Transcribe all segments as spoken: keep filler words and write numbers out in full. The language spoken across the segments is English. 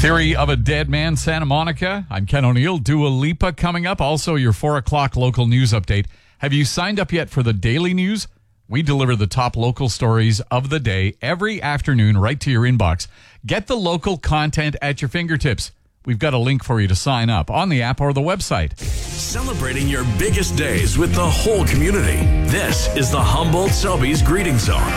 Theory of a Dead Man, Santa Monica. I'm Ken O'Neill. Dua Lipa coming up. Also, your four o'clock local news update. Have you signed up yet for the daily news? We deliver the top local stories of the day every afternoon right to your inbox. Get the local content at your fingertips. We've got a link for you to sign up on the app or the website. Celebrating your biggest days with the whole community. This is the Humboldt Sobeys Greeting Zone.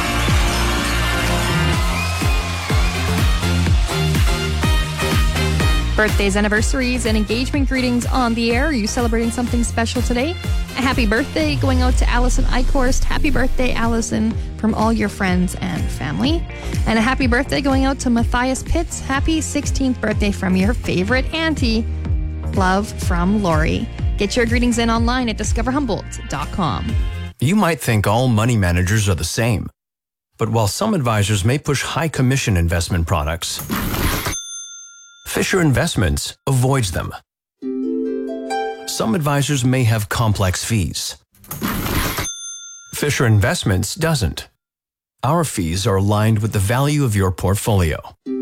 Birthdays, anniversaries, and engagement greetings on the air. Are you celebrating something special today? A happy birthday going out to Allison Eichhorst. Happy birthday, Allison, from all your friends and family. And a happy birthday going out to Matthias Pitts. Happy sixteenth birthday from your favorite auntie. Love from Lori. Get your greetings in online at discover humboldt dot com. You might think all money managers are the same. But while some advisors may push high commission investment products, Fisher Investments avoids them. Some advisors may have complex fees. Fisher Investments doesn't. Our fees are aligned with the value of your portfolio.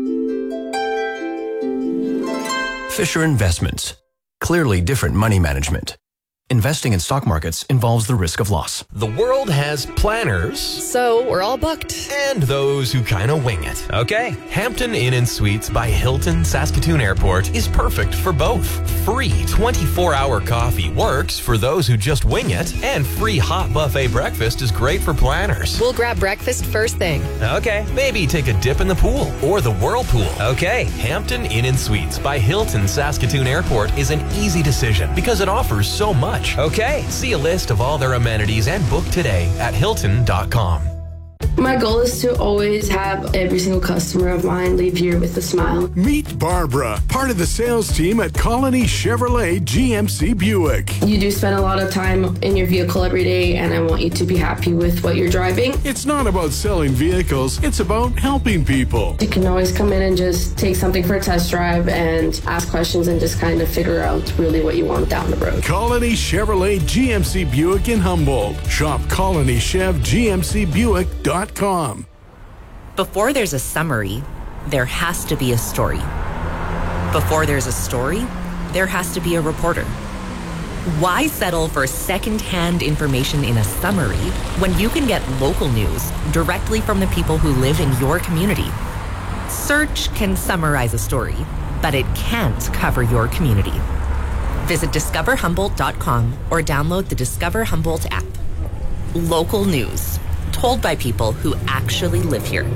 Fisher Investments. Clearly different money management. Investing in stock markets involves the risk of loss. The world has planners. So we're all booked. And those who kind of wing it. Okay, Hampton Inn and Suites by Hilton Saskatoon Airport is perfect for both. Free twenty-four hour coffee works for those who just wing it. And free hot buffet breakfast is great for planners. We'll grab breakfast first thing. Okay, maybe take a dip in the pool or the whirlpool. Okay, Hampton Inn and Suites by Hilton Saskatoon Airport is an easy decision because it offers so much. Okay, see a list of all their amenities and book today at hilton dot com. My goal is to always have every single customer of mine leave here with a smile. Meet Barbara, part of the sales team at Colony Chevrolet G M C Buick. You do spend a lot of time in your vehicle every day, and I want you to be happy with what you're driving. It's not about selling vehicles, it's about helping people. You can always come in and just take something for a test drive and ask questions and just kind of figure out really what you want down the road. Colony Chevrolet G M C Buick in Humboldt. Shop colony chev g m c buick dot com. Before there's a summary, there has to be a story. Before there's a story, there has to be a reporter. Why settle for second-hand information in a summary when you can get local news directly from the people who live in your community? Search can summarize a story, but it can't cover your community. Visit discover humboldt dot com or download the Discover Humboldt app. Local news, told by people who actually live here.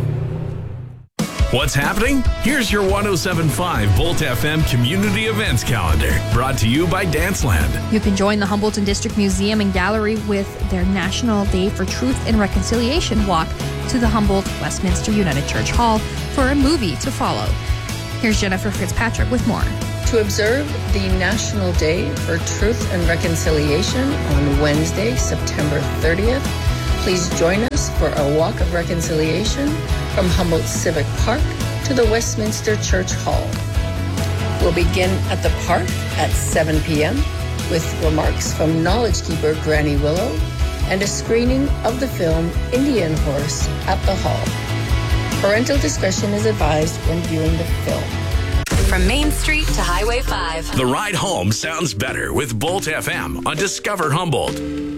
What's happening? Here's your one oh seven point five Bolt F M Community Events Calendar, brought to you by Danceland. You can join the Humboldt District Museum and Gallery with their National Day for Truth and Reconciliation walk to the Humboldt Westminster United Church Hall for a movie to follow. Here's Jennifer Fitzpatrick with more. To observe the National Day for Truth and Reconciliation on Wednesday, September thirtieth, please join us for a walk of reconciliation from Humboldt Civic Park to the Westminster Church Hall. We'll begin at the park at seven p.m. with remarks from Knowledge Keeper Granny Willow and a screening of the film Indian Horse at the hall. Parental discretion is advised when viewing the film. From Main Street to Highway five. The ride home sounds better with Bolt F M on Discover Humboldt.